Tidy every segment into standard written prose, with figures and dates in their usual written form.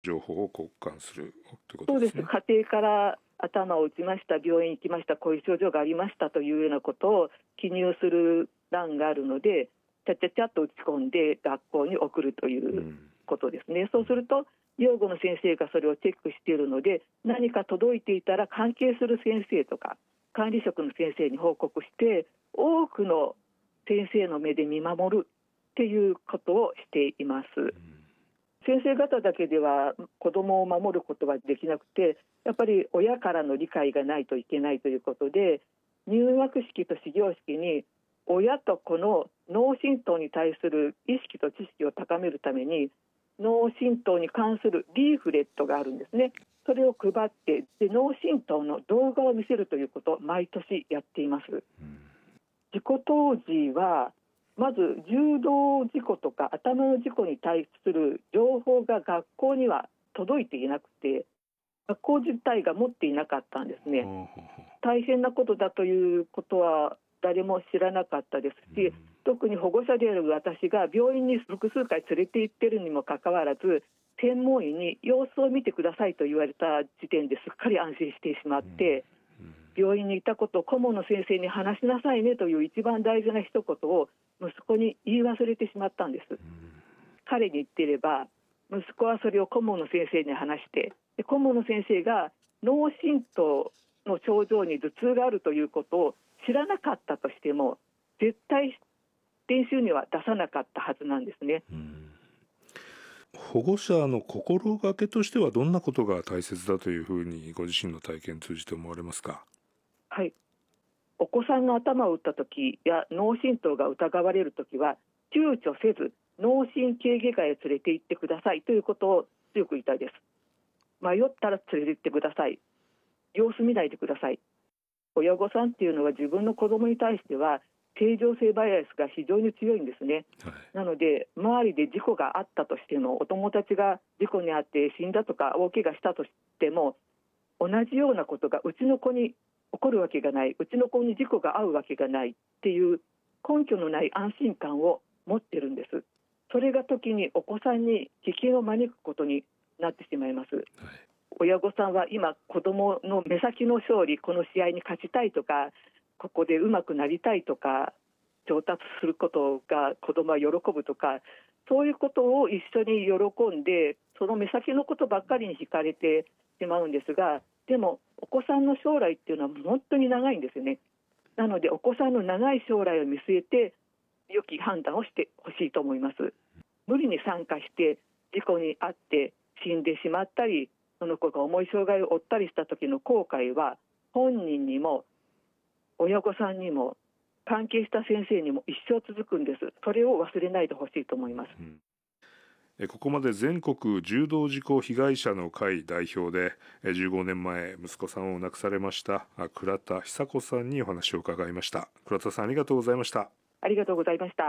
情報を交換するということそうでね。 ですす。家庭から頭を打ちました、病院行きました、こういう症状がありましたというようなことを記入する欄があるので、ちゃちゃちゃっと打ち込んで学校に送るということですね。そうすると養護の先生がそれをチェックしているので、何か届いていたら関係する先生とか管理職の先生に報告して、多くの先生の目で見守るっていうことをしています。先生方だけでは子どもを守ることはできなくて、やっぱり親からの理解がないといけないということで、入学式と始業式に親と子の脳震盪に対する意識と知識を高めるために、脳震盪に関するリーフレットがあるんですね。それを配って、で脳震盪の動画を見せるということを毎年やっています。事故当時はまず重動事故とか頭の事故に対する情報が学校には届いていなくて、学校自体が持っていなかったんですね。大変なことだということは誰も知らなかったですし、特に保護者である私が病院に複数回連れて行っているにもかかわらず、専門医に様子を見てくださいと言われた時点ですっかり安心してしまって、病院にいたことを顧問の先生に話しなさいねという一番大事な一言を息子に言い忘れてしまったんです。彼に言っていれば、息子はそれを顧問の先生に話して、で顧問の先生が脳震盪の症状に頭痛があるということを知らなかったとしても、絶対練習には出さなかったはずなんですね。 保護者の心がけとしてはどんなことが大切だというふうにご自身の体験を通じて思われますか？ はい、お子さんの頭を打った時や脳震盪が疑われる時は、躊躇せず脳神経外科へ連れて行ってくださいということを強く言いたいです。迷ったら連れて行ってください。様子見ないでください。親御さんっていうのは自分の子供に対しては正常性バイアスが非常に強いんですね。なので周りで事故があったとしても、お友達が事故に遭って死んだとか大怪我したとしても、同じようなことがうちの子に起こるわけがない、うちの子に事故が合うわけがないっていう根拠のない安心感を持ってるんです。それが時にお子さんに危険を招くことになってしまいます。親御さんは今子供の目先の勝利、この試合に勝ちたいとか、ここで上手くなりたいとか、上達することが子供は喜ぶとか、そういうことを一緒に喜んで、その目先のことばっかりに惹かれてしまうんですが、でもお子さんの将来っていうのは本当に長いんですよね。なのでお子さんの長い将来を見据えて良き判断をしてほしいと思います。無理に参加して事故に遭って死んでしまったり、その子が重い障害を負ったりした時の後悔は本人にも親御さんにも関係した先生にも一生続くんです。それを忘れないでほしいと思います。 ここまで全国重動事故被害者の会代表で15年前息子さんを亡くされました倉田久子さんにお話を伺いました。倉田さん、ありがとうございました。 ありがとうございました。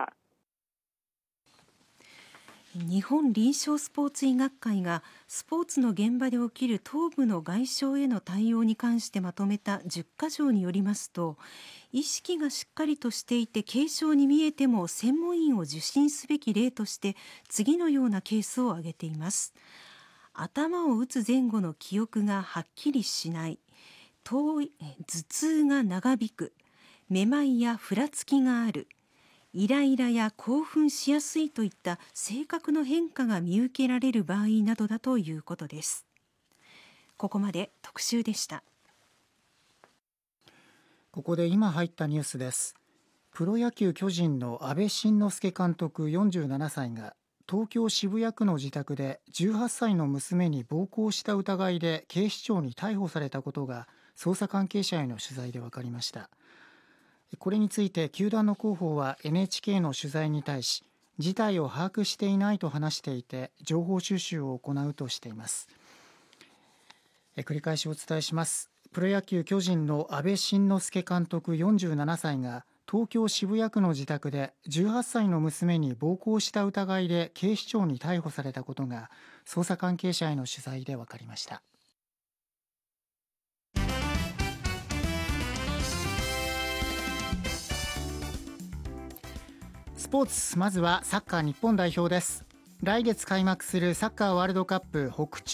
日本臨床スポーツ医学会がスポーツの現場で起きる頭部の外傷への対応に関してまとめた10か条によりますと、意識がしっかりとしていて軽傷に見えても専門医を受診すべき例として次のようなケースを挙げています。頭を打つ前後の記憶がはっきりしない、頭痛が長引く、めまいやふらつきがある、イライラや興奮しやすいといった性格の変化が見受けられる場合などだということです。ここまで特集でした。 ここで今入ったニュースです。プロ野球巨人の阿部慎之助監督47歳が東京渋谷区の自宅で18歳の娘に暴行した疑いで警視庁に逮捕されたことが捜査関係者への取材で分かりました。これについて球団の広報は NHK の取材に対し、事態を把握していないと話していて情報収集を行うとしています。繰り返しお伝えします。プロ野球巨人の阿部慎之助監督47歳が東京渋谷区の自宅で18歳の娘に暴行した疑いで警視庁に逮捕されたことが捜査関係者への取材で分かりました。スポーツ、まずはサッカー日本代表です。 来月開幕するサッカーワールドカップ北中